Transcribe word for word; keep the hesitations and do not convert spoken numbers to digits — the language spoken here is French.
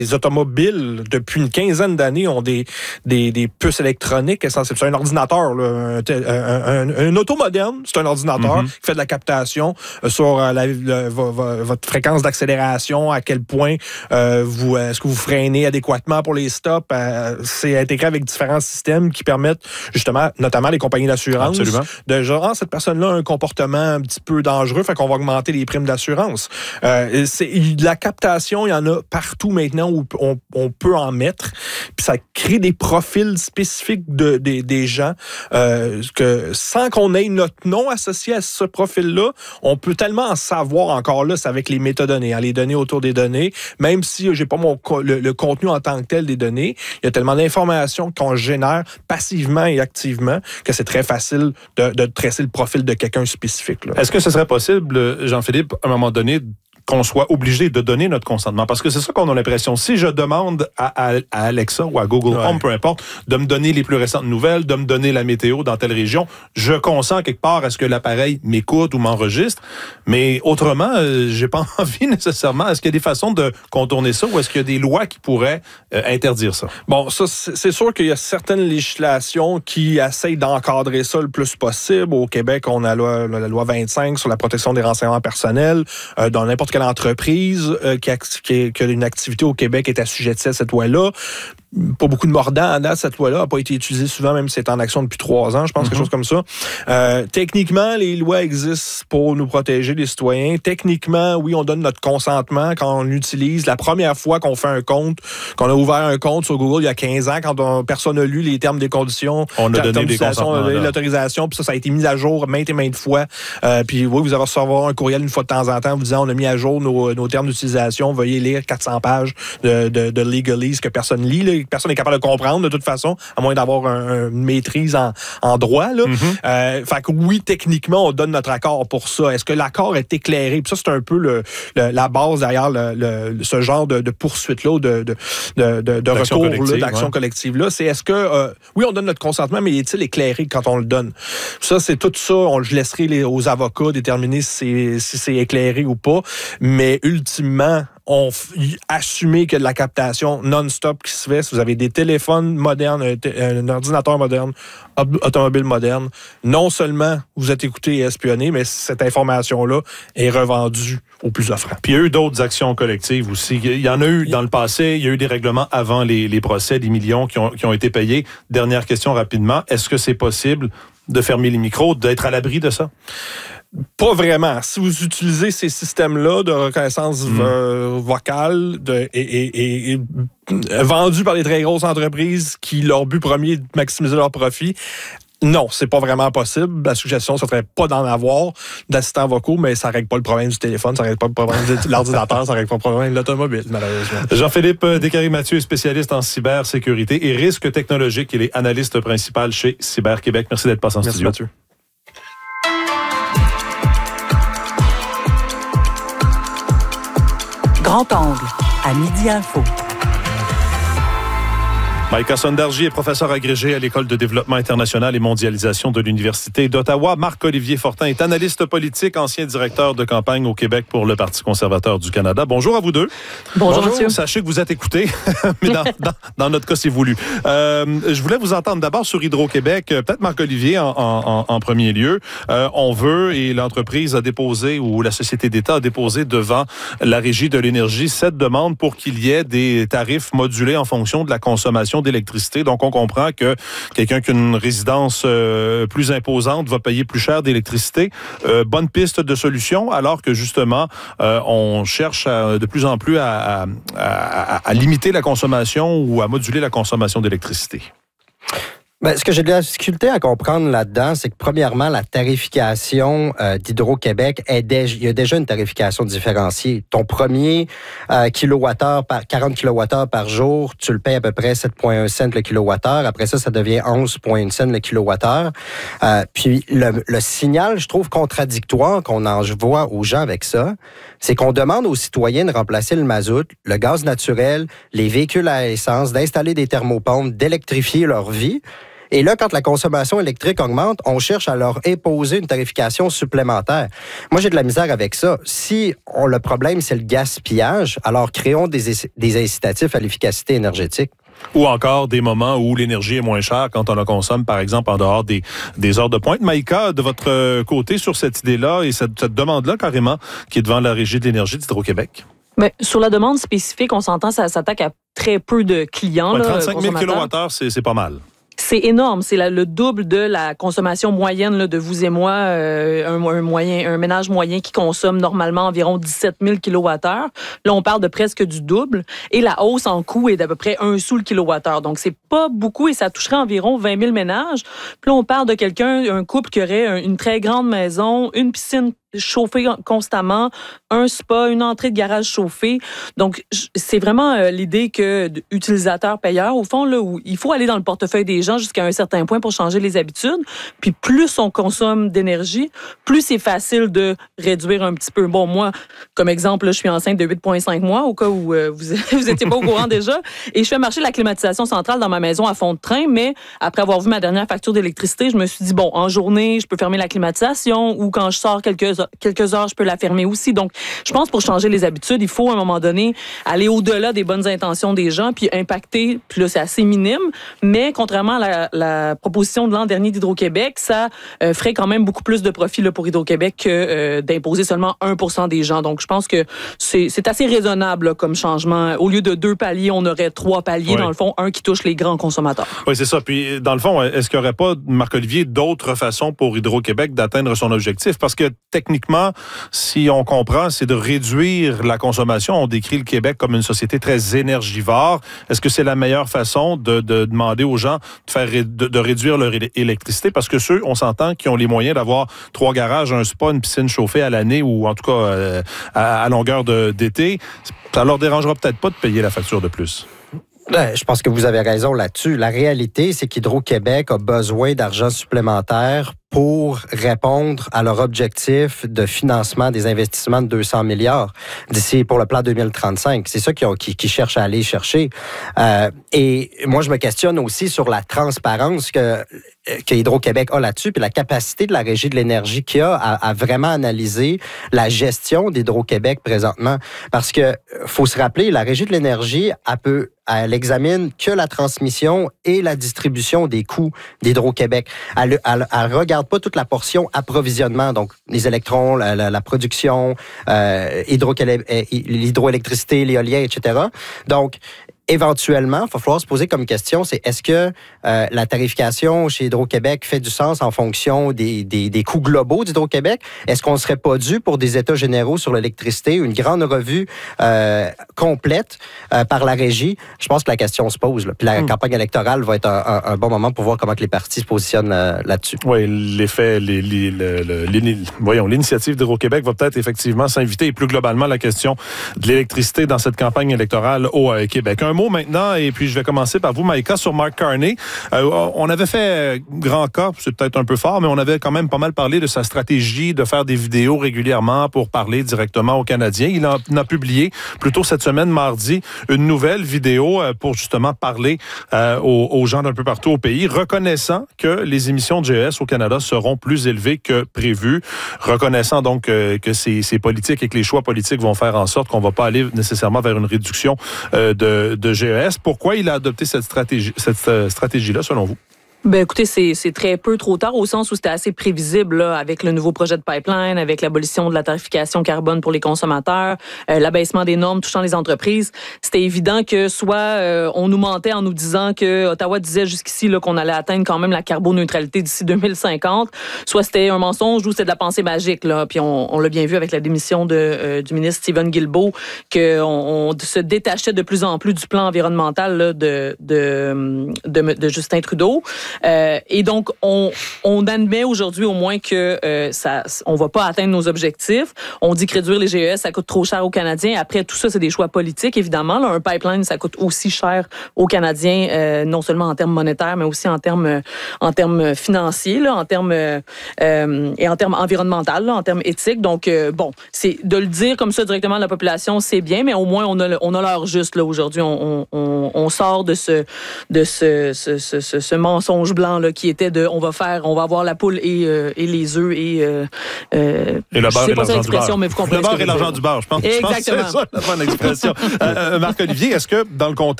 Les automobiles, depuis une quinzaine d'années, ont des, des, des puces électroniques. C'est un ordinateur, là, un, un, un, un auto moderne, c'est un ordinateur mm-hmm. qui fait de la captation sur la, la, votre fréquence d'accélération, à quel point euh, vous, est-ce que vous freinez adéquatement pour les stops. Euh, c'est intégré avec différents systèmes qui permettent justement, notamment les compagnies d'assurance, Absolument. de genre, ah, cette personne-là a un comportement un petit peu dangereux, fait qu'on va augmenter les primes d'assurance. Euh, c'est, la captation, il y en a partout maintenant où on, on peut en mettre. Puis ça crée des profils spécifiques de, de, des gens euh, que sans qu'on ait notre nom associé à ce profil-là, on peut tellement en savoir encore là, c'est avec les métadonnées, hein, les données autour des données. Même si j'ai pas mon le, le contenu en tant que tel des données, il y a tellement d'informations qu'on génère passivement et activement que c'est très facile de, de tracer le profil de quelqu'un spécifique. Là. Est-ce que ce serait possible, Jean-Philippe, à un moment donné, qu'on soit obligé de donner notre consentement? Parce que c'est ça qu'on a l'impression. Si je demande à, à, à Alexa ou à Google ouais. Home, peu importe, de me donner les plus récentes nouvelles, de me donner la météo dans telle région, je consens quelque part à ce que l'appareil m'écoute ou m'enregistre. Mais autrement, euh, j'ai pas envie nécessairement. Est-ce qu'il y a des façons de contourner ça ou est-ce qu'il y a des lois qui pourraient euh, interdire ça? Bon, ça, c'est sûr qu'il y a certaines législations qui essayent d'encadrer ça le plus possible. Au Québec, on a la, la loi vingt-cinq sur la protection des renseignements personnels. Euh, dans n'importe quelle entreprise euh, qui, a, qui, qui a une activité au Québec est assujettie à cette loi-là. Pas beaucoup de mordants à date, cette loi-là n'a pas été utilisée souvent, même si c'est en action depuis trois ans, je pense, mm-hmm. quelque chose comme ça. Euh, techniquement, les lois existent pour nous protéger, les citoyens. Techniquement, oui, on donne notre consentement quand on utilise. La première fois qu'on fait un compte, qu'on a ouvert un compte sur Google il y a quinze ans, quand on, personne n'a lu les termes des conditions, on a donné des consentements, on a donné l'autorisation, puis ça, ça a été mis à jour maintes et maintes fois. Euh, puis oui, vous allez recevoir un courriel une fois de temps en temps vous disant on a mis à jour nos, nos termes d'utilisation, veuillez lire quatre cents pages de, de, de legalese que personne lit, là. Personne n'est capable de comprendre de toute façon, à moins d'avoir un, une maîtrise en, en droit. Là. Mm-hmm. Euh, fait que oui, techniquement, on donne notre accord pour ça. Est-ce que l'accord est éclairé? Puis ça, c'est un peu le, le, la base derrière le, le, ce genre de, de poursuite-là, de, de, de, de, de recours, là, d'action ouais. collective-là. C'est est-ce que, euh, oui, on donne notre consentement, mais est-il éclairé quand on le donne? Ça, c'est tout ça. On, je laisserai les, aux avocats déterminer si c'est, si c'est éclairé ou pas. Mais ultimement, on f- assumer que de la captation non-stop qui se fait, si vous avez des téléphones modernes, un, t- un ordinateur moderne, ob- automobile moderne, non seulement vous êtes écouté et espionné, mais cette information-là est revendue aux plus offrants. Puis il y a eu d'autres actions collectives aussi. Il y en a eu dans le passé, il y a eu des règlements avant les, les procès, des millions qui ont, qui ont été payés. Dernière question rapidement, est-ce que c'est possible de fermer les micros, d'être à l'abri de ça? Pas vraiment. Si vous utilisez ces systèmes-là de reconnaissance mmh. euh, vocale de, et, et, et, et vendus par les très grosses entreprises qui, leur but premier est de maximiser leur profit, non, c'est pas vraiment possible. La suggestion, ce serait pas d'en avoir d'assistants vocaux, mais ça règle pas le problème du téléphone, ça règle pas le problème de l'ordinateur, ça règle pas le problème de l'automobile, malheureusement. Jean-Philippe Descaries-Mathieu est spécialiste en cybersécurité et risques technologiques. Il est analyste principal chez Cyber Québec. Merci d'être passé en Merci studio. Mathieu. Grand angle, à Midi Info. Maïka Sondarji est professeur agrégé à l'École de développement international et mondialisation de l'Université d'Ottawa. Marc-Olivier Fortin est analyste politique, ancien directeur de campagne au Québec pour le Parti conservateur du Canada. Bonjour à vous deux. Bonjour, Bonjour. Sachez que vous êtes écoutés, mais dans, dans, dans notre cas, c'est voulu. Euh, je voulais vous entendre d'abord sur Hydro-Québec. Peut-être Marc-Olivier en, en, en premier lieu. Euh, on veut, et l'entreprise a déposé, ou la société d'État a déposé devant la Régie de l'énergie cette demande pour qu'il y ait des tarifs modulés en fonction de la consommation d'électricité. Donc, on comprend que quelqu'un qui a une résidence euh, plus imposante va payer plus cher d'électricité. Euh, bonne piste de solution, alors que justement, euh, on cherche à, de plus en plus à, à, à, à limiter la consommation ou à moduler la consommation d'électricité. Ben, ce que j'ai de la difficulté à comprendre là-dedans, c'est que premièrement, la tarification euh, d'Hydro-Québec, est déjà, il y a déjà une tarification différenciée. Ton premier euh, kilowattheure par quarante kilowattheures par jour, tu le payes à peu près sept virgule un cents le kilowattheure. Après ça, ça devient onze virgule un cents le kilowattheure. Euh, puis le, le signal, je trouve contradictoire qu'on envoie aux gens avec ça, c'est qu'on demande aux citoyens de remplacer le mazout, le gaz naturel, les véhicules à essence, d'installer des thermopompes, d'électrifier leur vie. Et là, quand la consommation électrique augmente, on cherche à leur imposer une tarification supplémentaire. Moi, j'ai de la misère avec ça. Si on, le problème, c'est le gaspillage, alors créons des, des incitatifs à l'efficacité énergétique. Ou encore des moments où l'énergie est moins chère quand on la consomme, par exemple, en dehors des, des heures de pointe. Maïka, de votre côté, sur cette idée-là et cette, cette demande-là, carrément, qui est devant la Régie de l'énergie d'Hydro-Québec? Mais sur la demande spécifique, on s'entend, ça s'attaque à très peu de clients. Ouais, là, trente-cinq mille kilowattheures, c'est, c'est pas mal. C'est énorme. C'est la, le double de la consommation moyenne là, de vous et moi. Euh, un, un, moyen, un ménage moyen qui consomme normalement environ dix-sept mille kilowattheures. Là, on parle de presque du double. Et la hausse en coût est d'à peu près un sou le kilowattheure. Donc, c'est pas beaucoup et ça toucherait environ vingt mille ménages. Puis là, on parle de quelqu'un, un couple qui aurait une très grande maison, une piscine chauffée constamment, un spa, une entrée de garage chauffée. Donc, c'est vraiment euh, l'idée que utilisateur-payeur, au fond, là, où il faut aller dans le portefeuille des gens jusqu'à un certain point pour changer les habitudes. Puis plus on consomme d'énergie, plus c'est facile de réduire un petit peu. Bon, moi, comme exemple, là, je suis enceinte de huit virgule cinq mois, au cas où euh, vous vous étiez pas au courant déjà, et je fais marcher la climatisation centrale dans ma maison à fond de train, mais après avoir vu ma dernière facture d'électricité, je me suis dit, bon, en journée, je peux fermer la climatisation, ou quand je sors quelques quelques heures, je peux la fermer aussi. Donc, je pense pour changer les habitudes, il faut à un moment donné aller au-delà des bonnes intentions des gens puis impacter, puis là, c'est assez minime, mais contrairement à la, la proposition de l'an dernier d'Hydro-Québec, ça euh, ferait quand même beaucoup plus de profit là, pour Hydro-Québec que euh, d'imposer seulement un pour cent des gens. Donc, je pense que c'est, c'est assez raisonnable là, comme changement. Au lieu de deux paliers, on aurait trois paliers, oui. Dans le fond, un qui touche les grands consommateurs. Oui, c'est ça. Puis, dans le fond, est-ce qu'il n'y aurait pas, Marc-Olivier, d'autres façons pour Hydro-Québec d'atteindre son objectif? Parce que techniquement, si on comprend, c'est de réduire la consommation. On décrit le Québec comme une société très énergivore. Est-ce que c'est la meilleure façon de, de demander aux gens de, faire, de, de réduire leur électricité? Parce que ceux, on s'entend, qui ont les moyens d'avoir trois garages, un spa, une piscine chauffée à l'année ou en tout cas euh, à, à longueur de, d'été, ça leur dérangera peut-être pas de payer la facture de plus. Je pense que vous avez raison là-dessus. La réalité, c'est qu'Hydro-Québec a besoin d'argent supplémentaire pour répondre à leur objectif de financement des investissements de deux cents milliards d'ici pour le plan deux mille trente-cinq. C'est ça qu'ils, ont, qu'ils, qu'ils cherchent à aller chercher. Euh, et moi, je me questionne aussi sur la transparence que, que Hydro-Québec a là-dessus, puis la capacité de la Régie de l'énergie qu'il a à, à vraiment analyser la gestion d'Hydro-Québec présentement. Parce que faut se rappeler, la Régie de l'énergie, elle peut elle examine que la transmission et la distribution des coûts d'Hydro-Québec. Elle, elle, elle regarde pas toute la portion approvisionnement, donc les électrons, la, la, la production, euh, l'hydroélectricité, l'éolien, et cetera. Donc, éventuellement, il va falloir se poser comme question, c'est est-ce que euh, la tarification chez Hydro-Québec fait du sens en fonction des, des, des coûts globaux d'Hydro-Québec? Est-ce qu'on ne serait pas dû pour des états généraux sur l'électricité, une grande revue euh, complète euh, par la Régie? Je pense que la question se pose. Là. Puis la mmh. campagne électorale va être un, un, un bon moment pour voir comment que les partis se positionnent euh, là-dessus. Oui, l'effet, les, les, le, le, les, voyons, l'initiative d'Hydro-Québec va peut-être effectivement s'inviter et plus globalement la question de l'électricité dans cette campagne électorale au euh, Québec. Un mot maintenant, et puis je vais commencer par vous, Maïka, sur Mark Carney. Euh, on avait fait grand cas, c'est peut-être un peu fort, mais on avait quand même pas mal parlé de sa stratégie de faire des vidéos régulièrement pour parler directement aux Canadiens. Il a, il a publié plus tôt cette semaine, mardi, une nouvelle vidéo pour justement parler euh, aux, aux gens d'un peu partout au pays, reconnaissant que les émissions de G E S au Canada seront plus élevées que prévu, reconnaissant donc euh, que ces, ces politiques et que les choix politiques vont faire en sorte qu'on ne va pas aller nécessairement vers une réduction euh, de, de G E S. Pourquoi il a adopté cette stratégie, cette stratégie-là, selon vous? Ben écoutez, c'est, c'est très peu trop tard au sens où c'était assez prévisible là, avec le nouveau projet de pipeline, avec l'abolition de la tarification carbone pour les consommateurs, euh, l'abaissement des normes touchant les entreprises. C'était évident que soit euh, on nous mentait en nous disant que Ottawa disait jusqu'ici là, qu'on allait atteindre quand même la carboneutralité d'ici deux mille cinquante, soit c'était un mensonge ou c'était de la pensée magique. Là. Puis on, on l'a bien vu avec la démission de, euh, du ministre Stephen Guilbeault, qu'on on se détachait de plus en plus du plan environnemental là, de, de, de, de Justin Trudeau. Euh, et donc, on, on admet aujourd'hui au moins que euh, ça, on va pas atteindre nos objectifs. On dit que réduire les G E S, ça coûte trop cher aux Canadiens. Après, tout ça, c'est des choix politiques, évidemment. Là, un pipeline, ça coûte aussi cher aux Canadiens, euh, non seulement en termes monétaires, mais aussi en termes, en termes financiers, là, en termes euh, et en termes environnementaux, là, en termes éthiques. Donc, euh, bon, c'est de le dire comme ça directement à la population, c'est bien, mais au moins on a, on a l'heure juste là aujourd'hui. On, on, on sort de ce, de ce, ce, ce, ce mensonge mensonge blanc là, qui était de on va faire, on va avoir la poule et, euh, et les œufs et euh, euh, et le beurre et l'argent du beurre. Mais vous comprenez le beurre et l'argent du beurre, je pense. Exactement. Je pense que c'est ça la bonne expression. euh, Marc-Olivier, est-ce que dans le contexte